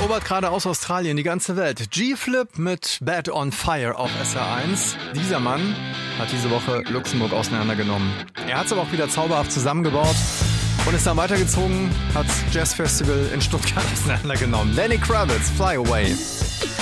erobert gerade aus Australien die ganze Welt. G-Flip mit Bad on Fire auf SR1. Dieser Mann hat diese Woche Luxemburg auseinandergenommen. Er hat es aber auch wieder zauberhaft zusammengebaut und ist dann weitergezogen, hat Jazz Festival in Stuttgart auseinandergenommen. Lenny Kravitz, Fly Away.